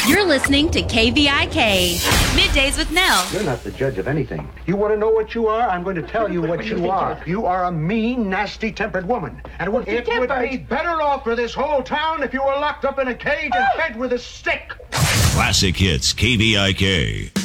You're listening to KVIK, Middays with Nell. You're not the judge of anything. You want to know what you are? I'm going to tell you what you are. You are a mean, nasty-tempered woman. And it would be better off for this whole town if you were locked up in a cage and fed with a stick. Classic Hits, KVIK.